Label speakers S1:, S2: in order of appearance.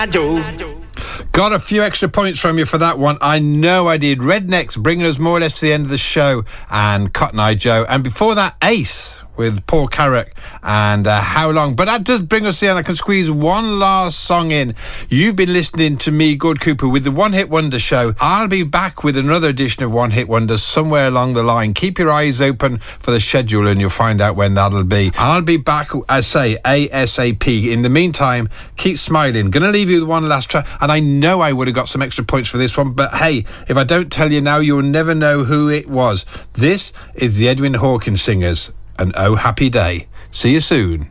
S1: Got a few extra points from you for that one. I know I did. Rednecks bringing us more or less to the end of the show, and Cotton Eye Joe. And before that, Ace with Paul Carrack and How Long. But that does bring us to the end. I can squeeze one last song in. You've been listening to me, Good Cooper, with the One Hit Wonder Show. I'll be back with another edition of One Hit Wonders somewhere along the line. Keep your eyes open for the schedule and you'll find out when that'll be. I'll be back, I say, ASAP. In the meantime, keep smiling. Gonna leave you with one last track, and I know I would have got some extra points for this one, but hey, if I don't tell you now, you'll never know who it was. This is the Edwin Hawkins Singers, and Oh Happy Day. See you soon.